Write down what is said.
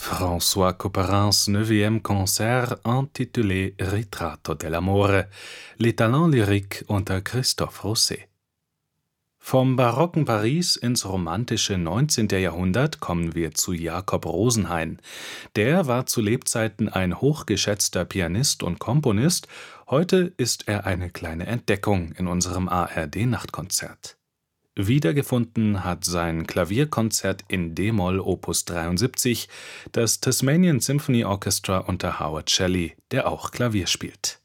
François Couperins 9e Concert intitulé Ritratto dell'amore, les talents lyriques unter Christophe Rousset. Vom barocken Paris ins romantische 19. Jahrhundert kommen wir zu Jakob Rosenhain. Der war zu Lebzeiten ein hochgeschätzter Pianist und Komponist, heute ist er eine kleine Entdeckung in unserem ARD-Nachtkonzert. Wiedergefunden hat sein Klavierkonzert in d-Moll Opus 73 das Tasmanian Symphony Orchestra unter Howard Shelley, der auch Klavier spielt.